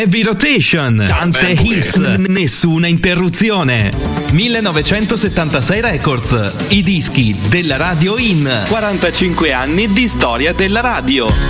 Heavy Rotation, tante hits, nessuna interruzione. 1976 Records, i dischi della radio in 45 anni di storia della radio.